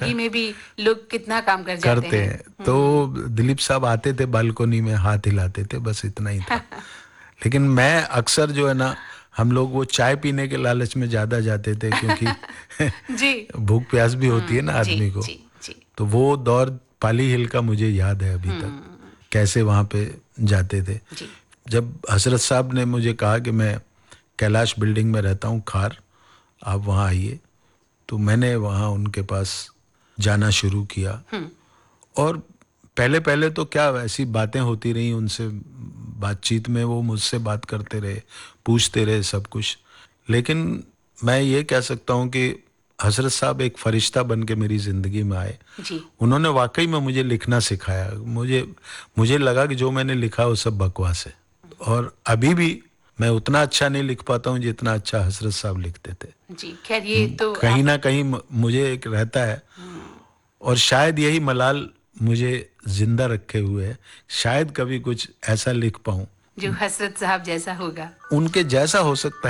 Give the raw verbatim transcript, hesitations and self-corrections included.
जिंदगी में भी लोग कितना काम कर जाते करते हैं। हैं। तो दिलीप साहब आते थे, बालकोनी में हाथ हिलाते थे, बस इतना ही था। लेकिन मैं अक्सर जो है ना, हम लोग वो चाय पीने के लालच में ज़्यादा जाते थे, क्योंकि जी। भूख प्यास भी होती है ना हम्म, जी आदमी को। जी जी। तो वो दौर पाली हिल का मुझे याद है अभी तक, हम्म। कैसे वहाँ पे जाते थे। जी जब हजरत साहब ने मुझे कहा कि मैं कैलाश बिल्डिंग में रहता हूँ, खार, आप वहाँ आइए, तो मैंने वहाँ उनके पास जाना शुरू किया। और पहले पहले तो क्या ऐसी बातें होती रही उनसे, बातचीत में वो मुझसे बात करते रहे, पूछते रहे सब कुछ। लेकिन मैं ये कह सकता हूँ कि हजरत साहब एक फरिश्ता बन के मेरी ज़िंदगी में आए। जी। उन्होंने वाकई में मुझे लिखना सिखाया। मुझे मुझे लगा कि जो मैंने लिखा वो सब बकवास है, और अभी भी मैं उतना अच्छा नहीं लिख पाता हूँ जितना अच्छा हजरत साहब लिखते थे। जी, खैर ये म, तो कहीं आप। ना कहीं म- मुझे एक रहता है, हम्म, और शायद यही मलाल मुझे जिंदा रखे हुए है, शायद कभी कुछ ऐसा लिख पाऊं जो हसरत साहब जैसा होगा। उनके जैसा हो सकता है।